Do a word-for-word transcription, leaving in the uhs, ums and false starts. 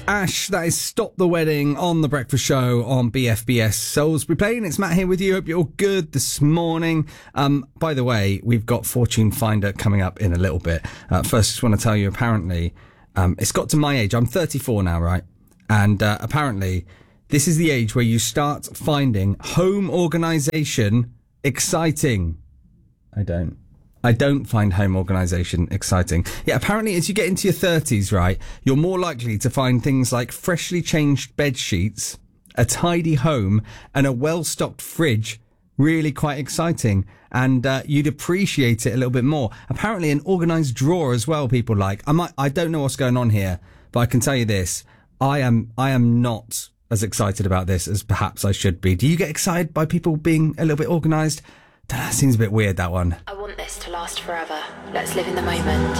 Ash, that is Stop the Wedding on The Breakfast Show on B F B S Salisbury Plain. It's Matt here with you. Hope you're all good this morning. Um, by the way, we've got Fortune Finder coming up in a little bit. Uh, first, just want to tell you, apparently, um, it's got to my age. I'm thirty-four now, right? And uh, apparently, this is the age where you start finding home organisation exciting. I don't. I don't find home organisation exciting. Yeah, apparently as you get into your thirties, right, you're more likely to find things like freshly changed bed sheets, a tidy home, and a well-stocked fridge really quite exciting. And uh, you'd appreciate it a little bit more. Apparently an organised drawer as well, people like. I might, I don't know what's going on here, but I can tell you this. I am, I am not as excited about this as perhaps I should be. Do you get excited by people being a little bit organised? That seems a bit weird, that one. I want this to last forever. Let's live in the moment.